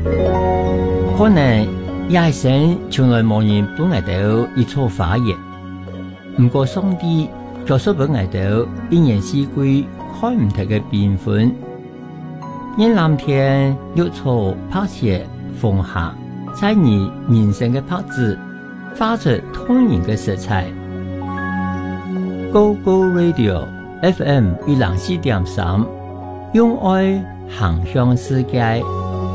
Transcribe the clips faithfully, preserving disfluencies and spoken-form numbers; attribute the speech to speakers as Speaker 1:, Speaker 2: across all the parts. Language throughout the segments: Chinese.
Speaker 1: 可能也是神從來冇人幫我哋一撮花葉，唔過上帝就說俾我哋一年四季看唔同嘅變換。因藍天綠草拍斜風下，在你人生嘅拍子發出通然嘅色彩。Go Go Radio F M 一零四點三，用愛行向世界。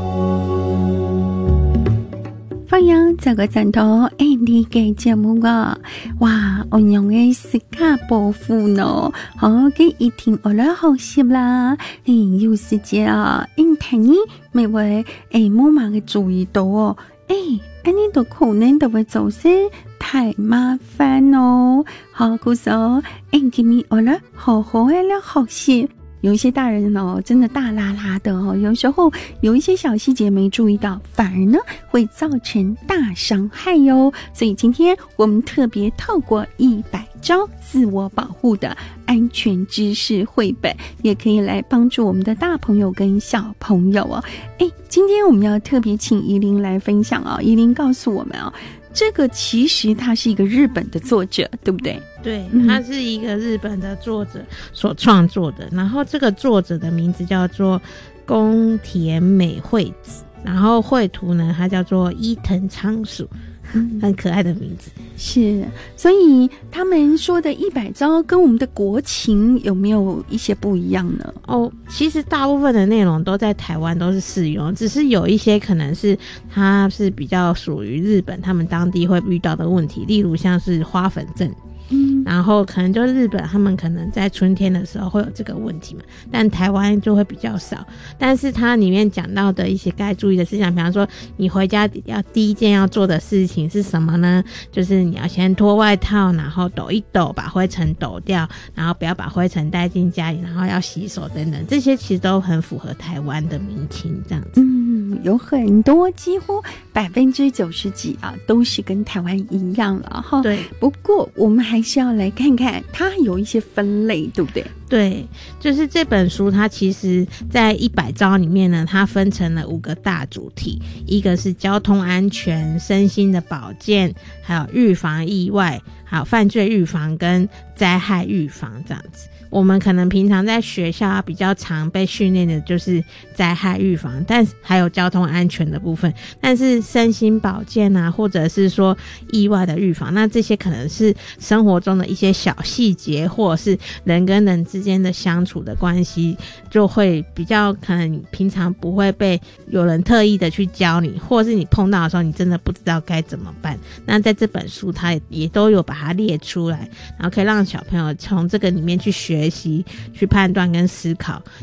Speaker 2: 歡迎這個陣頭 Andy 嘅節目啊！哇，我用嘅時刻保護呢，好嘅一聽我來學習啦。誒，有時間啊，因睇你咪會誒冇乜嘅注意到哦。誒，安尼都可能都會造成太麻煩哦。好，故說 Andy 咪我來好好嘅來學習。有一些大人哦，真的大拉拉的哦，有時候有一些小細節沒注意到，反而呢會造成大傷害喲。所以今天我們特別透過一百招自我保護的安全知識繪本，也可以來幫助我們的大朋友跟小朋友哦。誒，今天我們要特別請怡伶來分享哦，怡伶告訴我們哦，這個其實他是一個日本的作者，對不對？
Speaker 3: 对，他是一个日本的作者所創作的，然後這個作者的名字叫做宮田美惠子，然後繪圖呢，他叫做伊藤昌樹，很可愛的名字。
Speaker 2: 是，所以他們說的一百招跟我們的國情有沒有一些不一樣呢？
Speaker 3: 哦，其實大部分的內容都在台灣都是適用，只是有一些可能是它是比較屬於日本他們當地會遇到的問題，例如像是花粉症。嗯，然後可能就日本他們可能在春天的時候會有這個問題嘛，但台灣就會比較少。但是它裡面講到的一些該注意的事項，比方說你回家要第一件要做的事情是什麼呢？就是你要先脫外套，然後抖一抖，把灰塵抖掉，然後不要把灰塵帶進家裡，然後要洗手等等，這些其實都很符合台灣的民情這樣子。
Speaker 2: 嗯，有很多幾乎百分之九十幾啊，都是跟台灣一樣了哈。
Speaker 3: 對，
Speaker 2: 不過我們還是要來看看它有一些分類，對不對？
Speaker 3: 對，就是這本書它其實在一百招裡面呢，它分成了五個大主題，一個是交通安全、身心的保健，還有預防意外，還有犯罪預防跟災害預防這樣子。我們可能平常在學校比較常被訓練的就是災害預防，但還有交通安全的部分，但是身心保健啊，或者是說意外的預防，那這些可能是生活中的一些小細節，或者是人跟人之間的相處的關係，就會比較可能平常不會被有人特意的去教你，或者是你碰到的時候你真的不知道該怎麼辦。那在這本書它也都有把它列出來，然後可以讓小朋友從這個裡面去學學習去判斷跟思考，